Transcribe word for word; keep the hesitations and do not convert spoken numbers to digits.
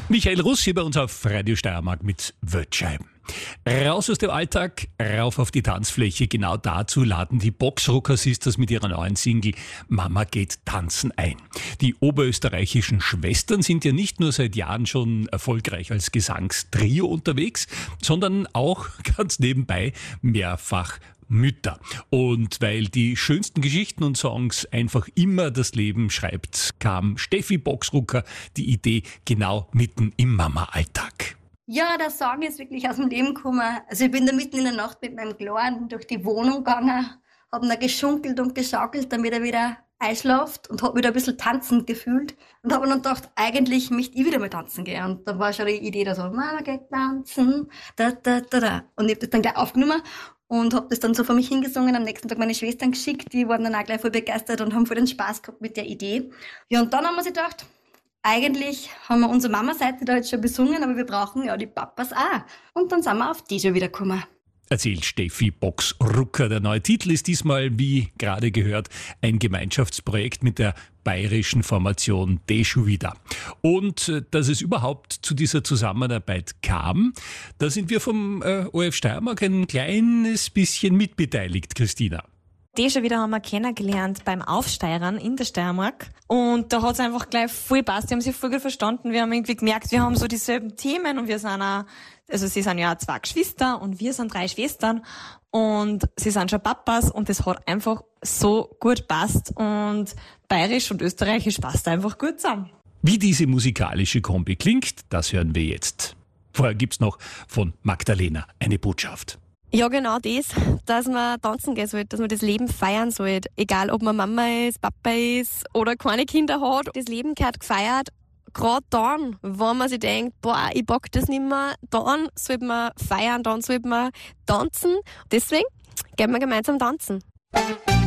Michael Russ hier bei uns auf Radio Steiermark mit Wötschheim. Raus aus dem Alltag, rauf auf die Tanzfläche. Genau dazu laden die Boxrucker Sisters mit ihrer neuen Single Mama geht tanzen ein. Die oberösterreichischen Schwestern sind ja nicht nur seit Jahren schon erfolgreich als Gesangstrio unterwegs, sondern auch ganz nebenbei mehrfach Mütter. Und weil die schönsten Geschichten und Songs einfach immer das Leben schreibt, kam Steffi Boxrucker die Idee genau mitten im Mama-Alltag. Ja, der Song ist wirklich aus dem Leben gekommen. Also ich bin da mitten in der Nacht mit meinem Kleinen durch die Wohnung gegangen, habe ihn geschunkelt und geschaukelt, damit er wieder einschläft und habe wieder ein bisschen tanzend gefühlt und habe dann gedacht, eigentlich möchte ich wieder mal tanzen gehen. Und dann war schon die Idee da so, Mama geht tanzen, da, da, da, da. Und ich habe das dann gleich aufgenommen und habe das dann so vor mich hingesungen, am nächsten Tag meine Schwestern geschickt, die waren dann auch gleich voll begeistert und haben voll den Spaß gehabt mit der Idee. Ja, und dann haben wir sich gedacht, eigentlich haben wir unsere Mama-Seite da jetzt schon besungen, aber wir brauchen ja die Papas auch. Und dann sind wir auf die schon wieder gekommen. Erzählt Steffi Boxrucker. Der neue Titel ist diesmal, wie gerade gehört, ein Gemeinschaftsprojekt mit der bayerischen Formation Deju Vida. Und äh, dass es überhaupt zu dieser Zusammenarbeit kam, da sind wir vom äh, O F Steiermark ein kleines bisschen mitbeteiligt, Christina. Deju Vida haben wir kennengelernt beim Aufsteirern in der Steiermark. Und da hat es einfach gleich voll gepasst. Die haben sich voll gut verstanden. Wir haben irgendwie gemerkt, wir haben so dieselben Themen und wir sind auch, also sie sind ja zwei Geschwister und wir sind drei Schwestern und sie sind schon Papas und das hat einfach so gut gepasst und bayerisch und österreichisch passt einfach gut zusammen. Wie diese musikalische Kombi klingt, das hören wir jetzt. Vorher gibt's noch von Magdalena eine Botschaft. Ja, genau das, dass man tanzen gehen sollte, dass man das Leben feiern sollte. Egal, ob man Mama ist, Papa ist oder keine Kinder hat. Das Leben gehört gefeiert. Gerade dann, wenn man sich denkt, boah, ich pack das nicht mehr, dann sollte man feiern, dann sollte man tanzen. Deswegen gehen wir gemeinsam tanzen.